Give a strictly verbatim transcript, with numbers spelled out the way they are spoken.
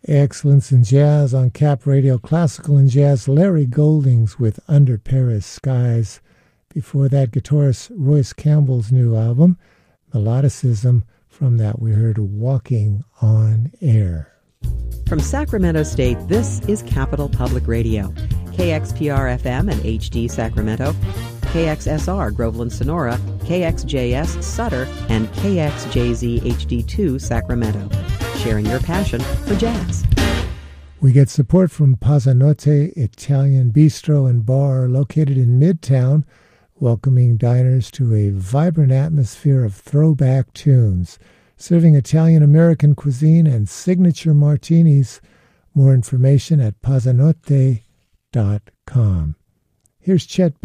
Excellence in Jazz on Cap Radio, Classical and Jazz, Larry Goldings with Under Paris Skies. Before that, guitarist Royce Campbell's new album, Melodicism. From that, we heard Walking on Air. From Sacramento State, this is Capital Public Radio. K X P R F M and H D Sacramento, K X S R Groveland Sonora, K X J S Sutter, and K X J Z H D two Sacramento. Sharing your passion for jazz. We get support from Pazzanotte Italian Bistro and Bar, located in Midtown, welcoming diners to a vibrant atmosphere of throwback tunes, serving Italian-American cuisine and signature martinis. More information at pazzanotte dot com. Here's Chet